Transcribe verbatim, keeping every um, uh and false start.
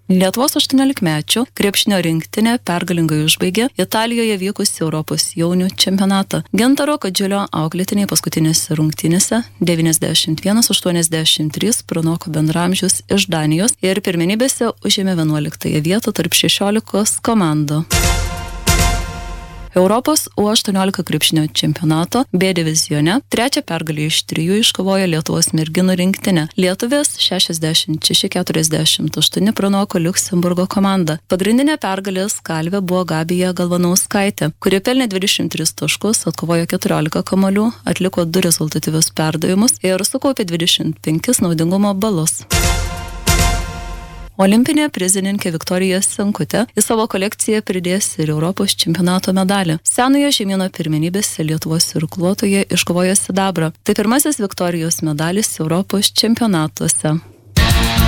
Lietuvos aštuoniolikmečių krepšinio rinktinė pergalingai užbaigė Italijoje vykusį Europos jaunių čempionatą. Gintaro Kadžiulio auklėtiniai paskutinėse rungtynėse devyniasdešimt vienas aštuoniasdešimt trys pranoko bendraamžius iš Danijos ir pirmenybėse užėmė vienuoliktąją vietą tarp šešiolikos komandų. Europos U aštuoniolika krepšinio čempionato B divizione trečią pergalę iš trijų iškovojo Lietuvos merginų rinktinė. Lietuvės šešiasdešimt šeši keturiasdešimt aštuoni pranoko Liuksemburgo komandą. Pagrindinė pergalės kalvė buvo Gabija Galvanauskaitė, kuri pelnė dvidešimt tris taškus, atkovojo keturiolika kamuolių, atliko du rezultatyvius perdavimus ir sukaupė dvidešimt penkis naudingumo balus. Olimpinė prizininkė Viktorija Senkutė į savo kolekciją pridės ir Europos čempionato medalį. Senojo žemyno pirmenybėse Lietuvos irkluotoje iškovojo sidabrą. Tai pirmasis Viktorijos medalis Europos čempionatuose.